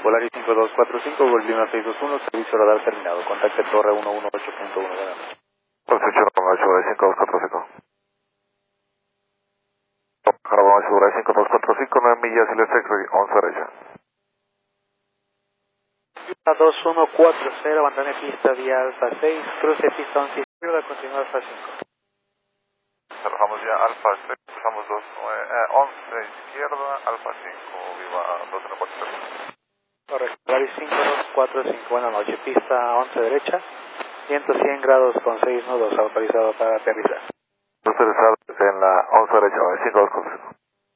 Volaris 5245, Golflima 621, servicio radar terminado. Contacte torre 118.1. Buenas noches. Posición 5245. Caravana Segura 5245, 9 millas y Electric, 11 derecha. 2140, abandone pista vía Alfa 6, cruce pista 11 izquierda, continúa Alfa 5. Trabajamos ya Alfa 6, cruzamos 11 izquierda, Alfa 5, viva 214. Correcto, Volaris 5245, buenas noches, pista 11 derecha, viento 100 grados con 6 nudos, autorizado para aterrizar. Autorizado en la 11 derecha, 5245.